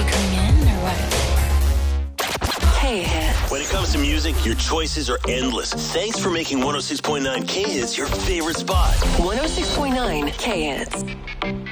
coming in or what? K-Hits. When it comes to music, your choices are endless. Thanks for making 106.9 K-Hits your favorite spot. 106.9 K-Hits.